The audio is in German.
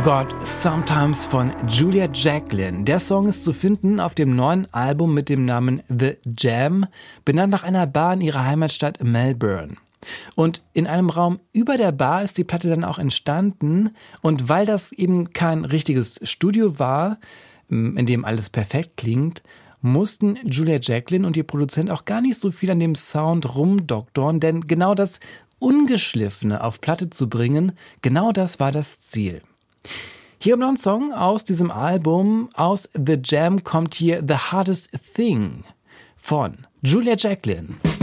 Forgot Sometimes von Julia Jacklin. Der Song ist zu finden auf dem neuen Album mit dem Namen The Jam, benannt nach einer Bar in ihrer Heimatstadt Melbourne. Und in einem Raum über der Bar ist die Platte dann auch entstanden. Und weil das eben kein richtiges Studio war, in dem alles perfekt klingt, mussten Julia Jacklin und ihr Produzent auch gar nicht so viel an dem Sound rumdoktoren, denn genau das Ungeschliffene auf Platte zu bringen, genau das war das Ziel. Hier kommt noch ein Song aus diesem Album. Aus The Jam kommt hier The Hardest Thing von Julia Jacklin.